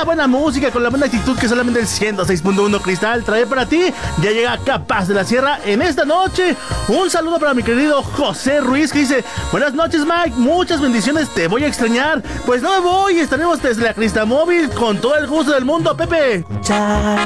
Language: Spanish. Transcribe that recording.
la buena música, con la buena actitud que solamente el 106.1 Cristal trae para ti. Ya llega Capaz de la Sierra en esta noche. Un saludo para mi querido José Ruiz, que dice: buenas noches, Mike, muchas bendiciones, te voy a extrañar. Pues no me voy, estaremos desde la Cristamóvil con todo el gusto del mundo, Pepe. Chao.